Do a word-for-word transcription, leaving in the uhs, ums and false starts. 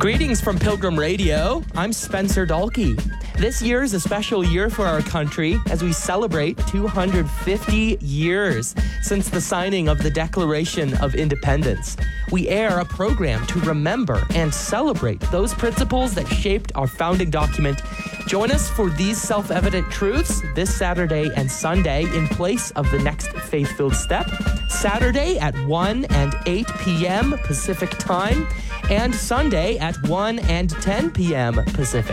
Greetings from Pilgrim Radio. I'm Spencer Dalkey. This year is a special year for our country as we celebrate two hundred fifty years since the signing of the Declaration of Independence. We air a program to remember and celebrate those principles that shaped our founding document. Join us for these self-evident truths this Saturday and Sunday in place of the next faith-filled step. Saturday at one and eight p.m. Pacific Time and Sunday at one and ten p.m. Pacific.